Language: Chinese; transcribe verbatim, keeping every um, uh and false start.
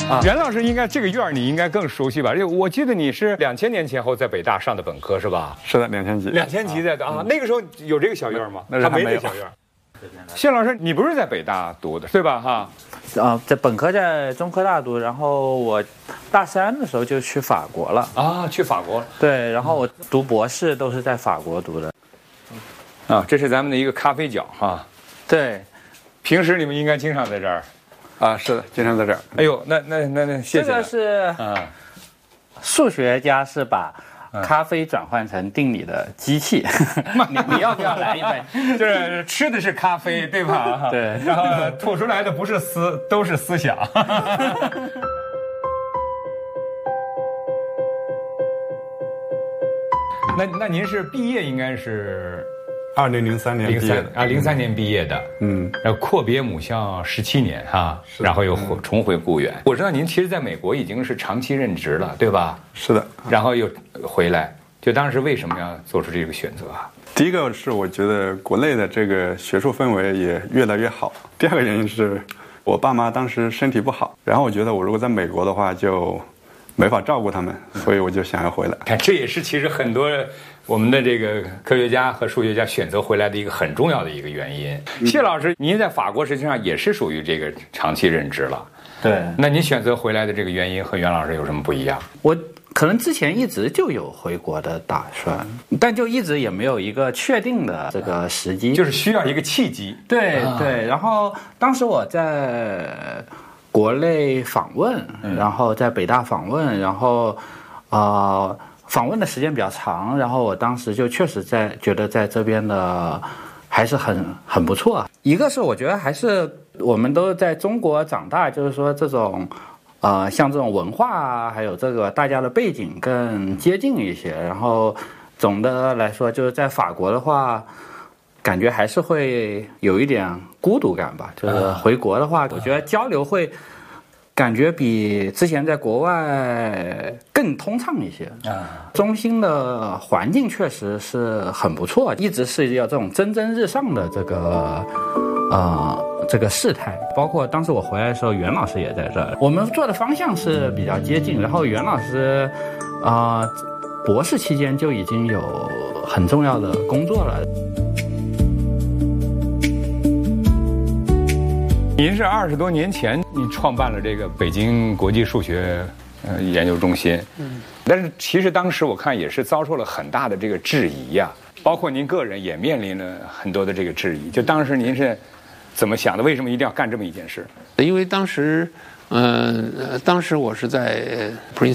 啊，袁老师应该这个院儿你应该更熟悉吧？我记得你是两千年前后在北大上的本科是吧？ 是的，两千级。 两千级在的啊，那个时候有这个小院吗？ 那时候还没有小院。谢老师，你不是在北大读的对吧？哈， 啊，在本科在中科大读，然后我大三的时候就去法国了啊，去法国。 对，然后我读博士都是在法国读的。 啊，这是咱们的一个咖啡角哈。 对， 平时你们应该经常在这儿。 啊，是的，经常在这儿。 哎呦，那那那那，谢谢。 这个是啊，数学家是把咖啡转换成定理的机器。你你要不要来一杯？ 就是吃的是咖啡，对吧？ 对， 然后吐出来的不是思，都是思想。那那您是毕业应该是？ 二零零三年毕业的啊，零三年毕业的， 嗯， 然后阔别母校十七年哈，然后又回重回故园。我知道您其实在美国已经是长期任职了，对吧？ 是的， 然后又回来，就当时为什么要做出这个选择啊？ 第一个是我觉得国内的这个学术氛围也越来越好，第二个原因是我爸妈当时身体不好，然后我觉得我如果在美国的话就没法照顾他们，所以我就想要回来。 看，这也是其实很多我们的这个科学家和数学家选择回来的一个很重要的一个原因。嗯、谢老师，您在法国实际上也是属于这个长期任职了。 对， 那您选择回来的这个原因和袁老师有什么不一样？ 我可能之前一直就有回国的打算，但就一直也没有一个确定的这个时机， 就是需要一个契机。 对、啊、对，然后当时我在国内访问，然后在北大访问，然后呃。访问的时间比较长，然后我当时就确实在觉得在这边的还是很很不错。一个是我觉得还是我们都在中国长大，就是说这种呃像这种文化啊，还有这个大家的背景更接近一些。然后总的来说，就是在法国的话，感觉还是会有一点孤独感吧。就是回国的话，我觉得交流会。感觉比之前在国外更通畅一些啊，中心的环境确实是很不错，一直是要这种蒸蒸日上的这个呃这个事态。包括当时我回来的时候，袁老师也在这儿，我们做的方向是比较接近。然后袁老师啊、呃，博士期间就已经有很重要的工作了。 您是二十多年前，你创办了这个北京国际数学呃研究中心，嗯，但是其实当时我看也是遭受了很大的这个质疑呀、啊，包括您个人也面临了很多的这个质疑。就当时您是怎么想的？为什么一定要干这么一件事？ 因为当时，呃，当时我是在 Princeton